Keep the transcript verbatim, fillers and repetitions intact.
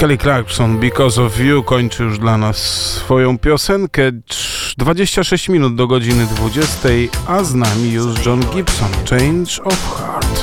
Kelly Clarkson, Because of You, kończy już dla nas swoją piosenkę. dwadzieścia sześć minut do godziny dwudziestej, a z nami już John Gibson, Change of Heart.